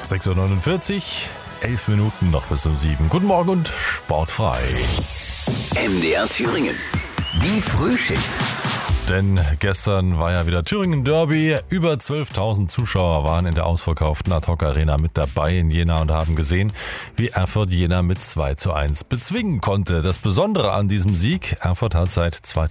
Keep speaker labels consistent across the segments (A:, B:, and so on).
A: 6:49 Uhr, 11 Minuten noch bis um 7. Guten Morgen und sportfrei.
B: MDR Thüringen, die Frühschicht.
A: Denn gestern war ja wieder Thüringen Derby. Über 12.000 Zuschauer waren in der ausverkauften Ad-Hoc-Arena mit dabei in Jena und haben gesehen, wie Erfurt Jena mit 2:1 bezwingen konnte. Das Besondere an diesem Sieg: Erfurt hat seit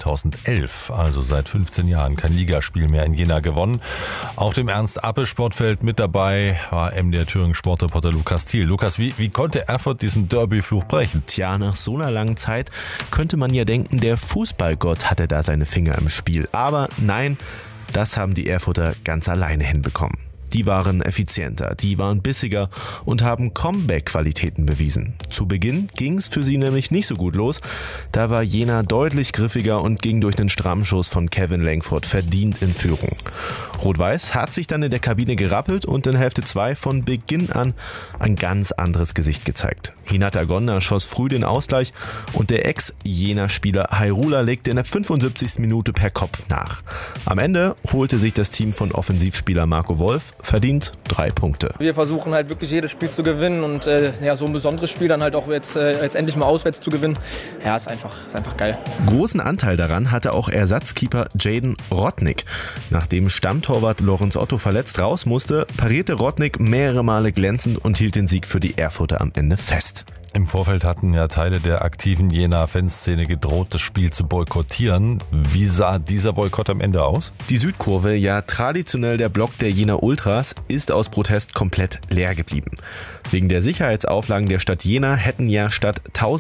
A: 2011, also seit 15 Jahren, kein Ligaspiel mehr in Jena gewonnen. Auf dem Ernst-Appel-Sportfeld mit dabei war MDR Thüringen Sportreporter Lukas Thiel. Lukas, wie konnte Erfurt diesen Derby-Fluch brechen?
C: Tja, nach so einer langen Zeit könnte man ja denken, der Fußballgott hatte da seine Finger im Spiel. Aber nein, das haben die Erfurter ganz alleine hinbekommen. Die waren effizienter, die waren bissiger und haben Comeback-Qualitäten bewiesen. Zu Beginn ging es für sie nämlich nicht so gut los. Da war Jena deutlich griffiger und ging durch einen Strammschuss von Kevin Langford verdient in Führung. Rot-Weiß hat sich dann in der Kabine gerappelt und in Hälfte 2 von Beginn an ein ganz anderes Gesicht gezeigt. Hinata Gonda schoss früh den Ausgleich und der Ex-Jena-Spieler Hairula legte in der 75. Minute per Kopf nach. Am Ende holte sich das Team von Offensivspieler Marco Wolf verdient 3 Punkte.
D: Wir versuchen halt wirklich jedes Spiel zu gewinnen und so ein besonderes Spiel dann halt auch jetzt endlich mal auswärts zu gewinnen. Ja, ist einfach geil.
C: Großen Anteil daran hatte auch Ersatzkeeper Jaden Rodnick. Nachdem Stammtorwart Lorenz Otto verletzt raus musste, parierte Rodnick mehrere Male glänzend und hielt den Sieg für die Erfurter am Ende fest.
A: Im Vorfeld hatten ja Teile der aktiven Jena-Fanszene gedroht, das Spiel zu boykottieren. Wie sah dieser Boykott am Ende aus?
C: Die Südkurve, ja traditionell der Block der Jena Ultras, ist aus Protest komplett leer geblieben. Wegen der Sicherheitsauflagen der Stadt Jena hätten ja statt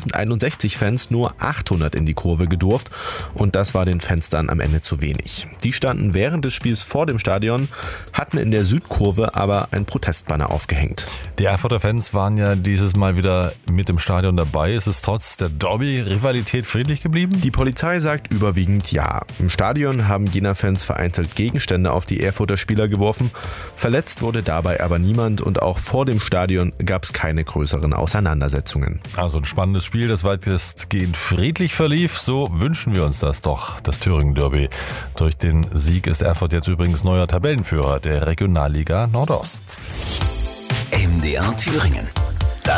C: 1061 Fans nur 800 in die Kurve gedurft und das war den Fans dann am Ende zu wenig. Die standen während des Spiels vor dem Stadion, hatten in der Südkurve aber ein Protestbanner aufgehängt.
A: Die Erfurter Fans waren ja dieses Mal wieder mit im Stadion dabei. Ist es trotz der Derby-Rivalität friedlich geblieben?
C: Die Polizei sagt überwiegend ja. Im Stadion haben Jena-Fans vereinzelt Gegenstände auf die Erfurter Spieler geworfen. Verletzt wurde dabei aber niemand und auch vor dem Stadion gab es keine größeren Auseinandersetzungen.
A: Also ein spannendes Spiel, das weitestgehend friedlich verlief. So wünschen wir uns das doch, das Thüringen-Derby. Durch den Sieg ist Erfurt jetzt übrigens neuer Tabellenführer der Regionalliga Nordost.
B: MDR Thüringen.